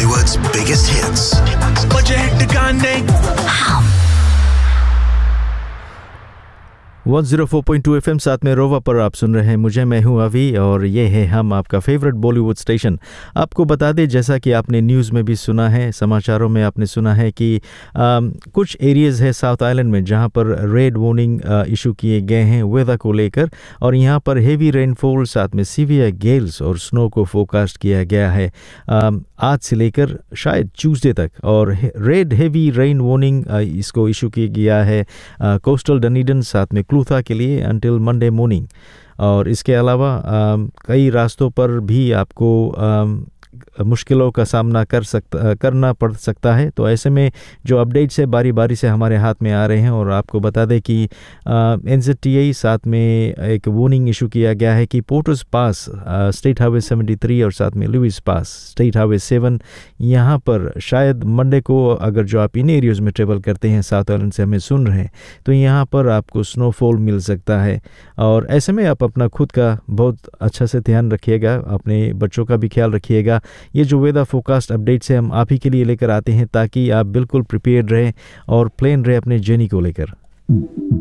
Bollywood's biggest hits. मुझे hit गाने 104.2 FM साथ में रोवा पर आप सुन रहे हैं मुझे। मैं हूं अभी और ये है हम आपका फेवरेट बॉलीवुड स्टेशन। आपको बता दें, जैसा कि आपने न्यूज़ में भी सुना है, समाचारों में आपने सुना है कि कुछ एरियाज़ है साउथ आइलैंड में जहां पर रेड वार्निंग इशू किए गए हैं वेदर को लेकर, और यहां पर हेवी रेनफॉल साथ में सीवियर गेल्स और स्नो को फोरकास्ट किया गया है आज से लेकर शायद ट्यूसडे तक। और रेड हेवी रेन वार्निंग इसको इशू किया गया है कोस्टल डनीडन साथ में क्लूथा के लिए अंटिल मंडे मॉर्निंग। और इसके अलावा कई रास्तों पर भी आपको मुश्किलों का सामना करना पड़ सकता है। तो ऐसे में जो अपडेट्स है बारी बारी से हमारे हाथ में आ रहे हैं, और आपको बता दें कि NZTA साथ में एक वार्निंग इशू किया गया है कि पोर्टर्स पास स्टेट हाईवे 73 और साथ में लुइस पास स्टेट हाईवे 7, यहाँ पर शायद मंडे को अगर जो आप इन एरियाज़ में ट्रेवल करते हैं साउथ आइलैंड से हमें सुन रहे हैं, तो यहाँ पर आपको स्नोफॉल मिल सकता है। और ऐसे में आप अपना खुद का बहुत अच्छा से ध्यान रखिएगा, अपने बच्चों का भी ख्याल रखिएगा। ये जो वेदर फोरकास्ट अपडेट्स है हम आप ही के लिए लेकर आते हैं ताकि आप बिल्कुल प्रिपेयर्ड रहें और प्लान रहे अपने जर्नी को लेकर।